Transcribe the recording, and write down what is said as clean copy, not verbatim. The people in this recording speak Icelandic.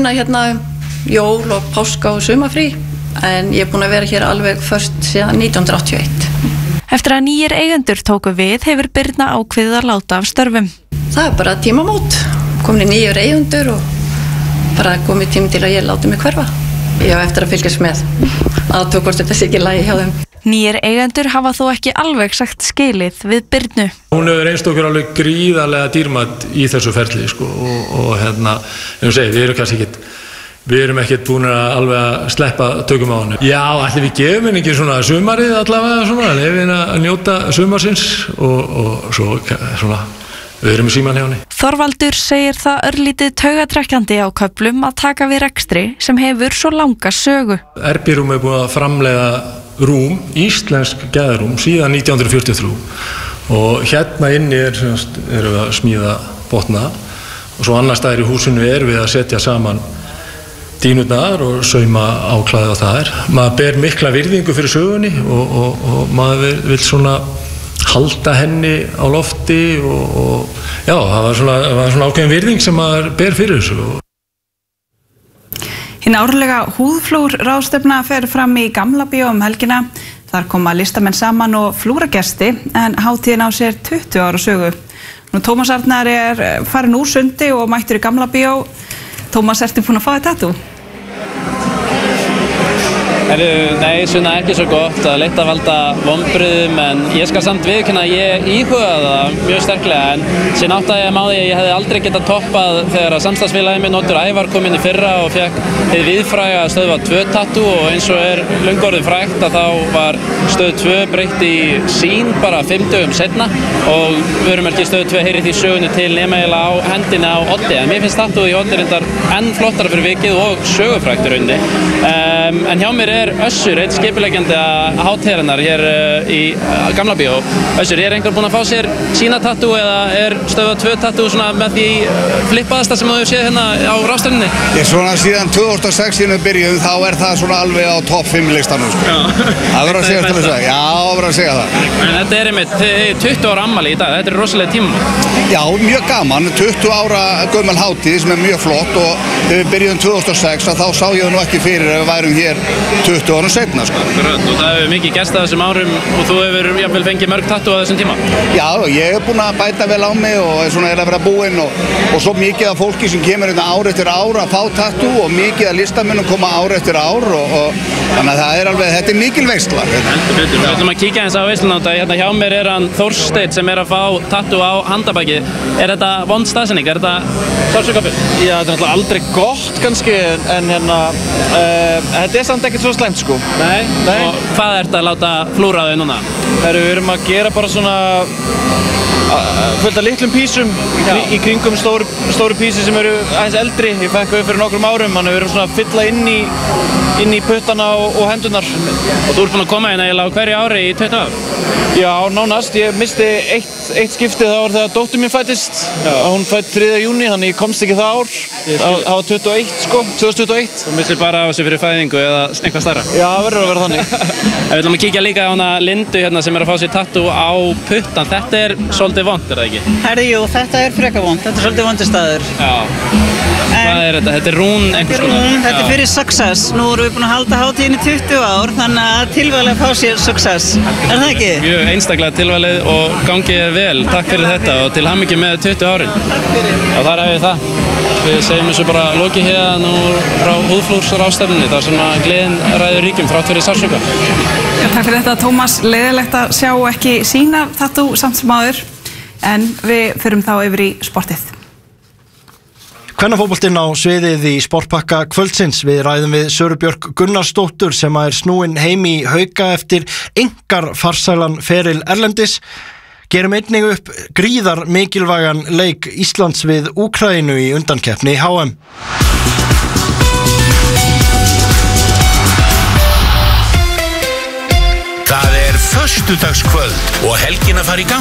vinna hérna jól og páska og sumarfrí, en ég búin að vera hér alveg först síðan 1981. Eftir að nýjir eigendur tóku við hefur Birna ákveðið að láta af störfum. Það bara tímamót, komin nýjir eigendur og bara komið tími til að ég láti mig hverfa. Ég á eftir að fylgjast með að hvort þetta sé ekki í lagi hjá þeim. Nýjir eigendur hafa þó ekki alveg sagt skilið við Birnu. Hún hefur reynst okkur alveg gríðarlega dýrmætt í þessu ferli sko, og við erum ekkert búin að alveg að sleppa tökum á henni. Já, ætli við gefum henni ekki svona sumarið allavega svona, leyfum að njóta sumarsins og svo svona við erum í síman hjá henni. Þorvaldur segir það örlítið taugatrekkjandi á köflum að taka við rekstri sem hefur svo langa sögu. Erbirúm er búin að framleiða rúm, íslensk geðrúm, síðan 1943 og hérna inni erum við að smíða botna og svo annars staðar í húsinu erum við að setja saman dýnurnar og sauma áklæði á þær. Maður ber mikla virðingu fyrir sögunni og maður vil svona halda henni á lofti og já, það var svona ákveðin virðing sem maður ber fyrir þessu. Hinn árlega húðflúrráðstefna fer fram í Gamla bíó helgina. Þar koma listamenn saman og flúragesti en hátíðin á sér 20 ára sögu. Nú Tómas Arnar er farin úr sundi og mættur í Gamla bíó. Tómas, ertu búin að fá þetta þú? Nei, svona ekki svo gott að leitt að valda vonbrigðum, en ég skal samt viðurkenna að ég íhugaði það mjög sterklega, en síðan áttaði ég mig á því að ég hefði aldrei getað toppað þegar að samstarfsfélagi minn Oddur Ævar kom inn í fyrra og fékk hið viðfræga Stöðva 2 tattoo, og eins og er löngu orðið frægt að þá var Stöð 2 breytt í Sýn bara 5 dögum seinna og vörumerkið Stöð 2 heyrir því sögunni til nema eiginlega á hendinni á Oddi, en mér finnst tattoo í Oddi reyndar enn flottara fyrir vikið og sögufrægt í rauninni. En hjá mér er Össur, eitt skipuleggjandi hátíðarinnar hér í Gamla bíó. Össur, er einhver búinn að fá sér sína tattoo eða er Stöðva 2 tattoo svona með því flippaðasta sem þú hefur séð hérna á ráðstefnunni? Svona síðan 2006 byrjuðum þá er það svona alveg á topp 5 listanum sko. Það verður að segja til þess að, já, það verður að segja það. En þetta er einmitt 20 ára afmæli í dag, þetta er rosalega tíma. Já, mjög gaman, 20 ára gömul hátíð sem er mjög flott og þegar við byrjuðum 2006 þá sá ég nú ekki fyrir að við værum hér 20 árum seinna sko. Og það hefur mikið gerst á þessum árum og þú hefur jafnvel fengið mörg tattoo á þessum tíma? Já, ég hef búin að bæta vel á mig og svona er að vera búinn og svo mikið af fólki sem kemur hérna ár eftir ár að fá tattoo og mikið af listamönnum koma ár eftir ár og þannig að það er alveg, þetta er mikil veisla. Við ætlum að kíkja eins á veislunáta, hérna hjá mér er hann Þórsteinn sem er að fá tattoo á handabakið. Er þetta vond staðsetning? Er þetta sársaukafull? Já, þetta er náttúrulega aldrei gott kannski, en hérna, þetta er samt ekkert svo slæmt sko. Nei. Og hvað ert að láta flúra þau núna? Við erum að gera bara svona fullt af litlum písum í kringum stóru písi sem eru aðeins eldri. Ég fekk þau fyrir nokkrum árum, þannig við erum svona að fylla inn í puttana og hendurnar. Og þú ert búinn að koma hérna eiginlega á hverju ári í 20 ár? Já, nánast. Ég misti eitt skipti, það var þegar dóttir mín fæddist. Hún fædd 3. júní, þannig ég komst ekki það ár. Það var 21 sko, 2021. Þú missir bara af þessu fyrir fæðingu eða eitthvað starra? Já, það verður að vera þannig. Við ætlum að kíkja líka á hana Lindu hérna sem er að fá sér tattoo á puttan. Þetta er svolítið vont, er það ekki? Jú, þetta er frekar vont. Þetta er svolítið vondur staður. Já. Hvað er þetta? Þetta er rún einhvers konar? Þetta er fyrir success. Nú erum við búin að halda hátíðin í 20 ár, þannig að tilvalið að fá sér success. Er það ekki? Mjög einstaklega tilvalið og gangið vel. Takk fyrir þetta og til hamingju með 20 árin. Takk fyrir. Og þar hefur við það. Við segjum þessu bara lokið hérna frá húðflúrsráðstefnunni. Það er svona gleðin ræður ríkjum þrátt fyrir sársauka. Takk fyrir þetta, Tómas. Leiðilegt að sjá ekki sína tattoo samt sem áður, en við förum þá yfir í sportið. Kvennafótboltinn á sviðið í sportpakka kvöldsins. Við ræðum við Söru Björk Gunnarsdóttur sem er snúin heim í Hauka eftir einkar farsælan feril erlendis. Gerum einnig upp gríðar mikilvægan leik Íslands við Úkraínu í undankeppni HM. Það er föstudagskvöld og helgin að fara í gang.